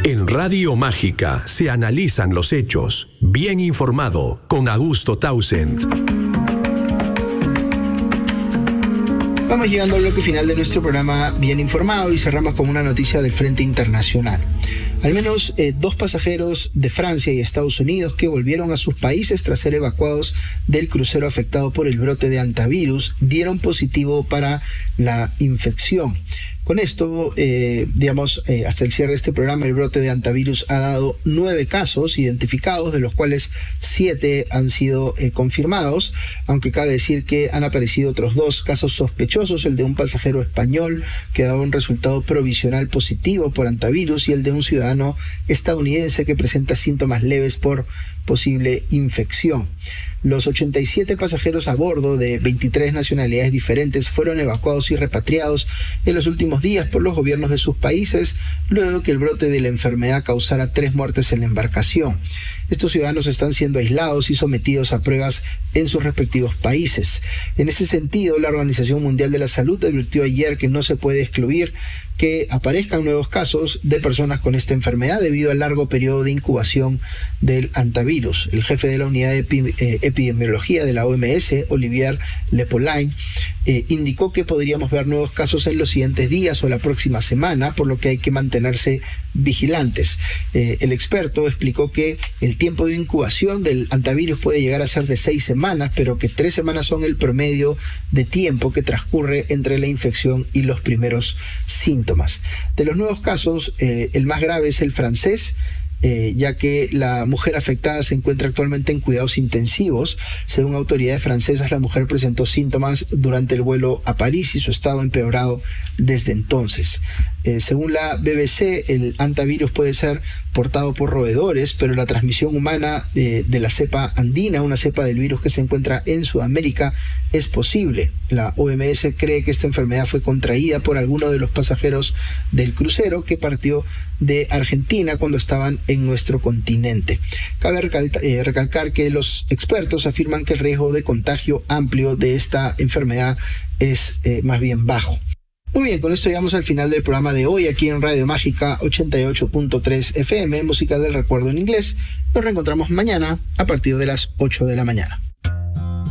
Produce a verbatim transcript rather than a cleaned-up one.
En Radio Mágica se analizan los hechos. Bien informado con Augusto Townsend. Vamos llegando al bloque final de nuestro programa Bien Informado y cerramos con una noticia del Frente Internacional. Al menos eh, dos pasajeros de Francia y Estados Unidos que volvieron a sus países tras ser evacuados del crucero afectado por el brote de hantavirus dieron positivo para la infección. Con esto, eh, digamos, eh, hasta el cierre de este programa, el brote de hantavirus ha dado nueve casos identificados, de los cuales siete han sido eh, confirmados, aunque cabe decir que han aparecido otros dos casos sospechosos, el de un pasajero español que daba un resultado provisional positivo por hantavirus y el de un ciudadano estadounidense que presenta síntomas leves por posible infección. Los ochenta y siete pasajeros a bordo de veintitrés nacionalidades diferentes fueron evacuados y repatriados en los últimos días por los gobiernos de sus países, luego que el brote de la enfermedad causara tres muertes en la embarcación. Estos ciudadanos están siendo aislados y sometidos a pruebas en sus respectivos países. En ese sentido, la Organización Mundial de la Salud advirtió ayer que no se puede excluir que aparezcan nuevos casos de personas con esta enfermedad debido al largo periodo de incubación del hantavirus. El jefe de la unidad de epi eh, epidemiología de la O M S, Olivier Lepolin, eh, indicó que podríamos ver nuevos casos en los siguientes días o la próxima semana, por lo que hay que mantenerse vigilantes. Eh, el experto explicó que el tiempo de incubación del hantavirus puede llegar a ser de seis semanas, pero que tres semanas son el promedio de tiempo que transcurre entre la infección y los primeros síntomas. De los nuevos casos, eh, el más grave es el francés, Eh, ya que la mujer afectada se encuentra actualmente en cuidados intensivos. Según autoridades francesas, la mujer presentó síntomas durante el vuelo a París y su estado ha empeorado desde entonces. Eh, según la B B C, el hantavirus puede ser portado por roedores, pero la transmisión humana eh, de la cepa andina, una cepa del virus que se encuentra en Sudamérica, es posible. La O M S cree que esta enfermedad fue contraída por alguno de los pasajeros del crucero que partió de Argentina cuando estaban en nuestro continente. Cabe recalcar, eh, recalcar que los expertos afirman que el riesgo de contagio amplio de esta enfermedad es eh, más bien bajo. Muy bien, con esto llegamos al final del programa de hoy aquí en Radio Mágica ochenta y ocho punto tres F M, música del recuerdo en inglés. Nos reencontramos mañana a partir de las ocho de la mañana.